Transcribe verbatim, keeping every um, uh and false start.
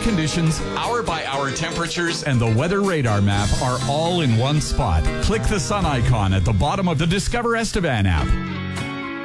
conditions, hour-by-hour temperatures, and the weather radar map are all in one spot. Click the sun icon at the bottom of the Discover Estevan app.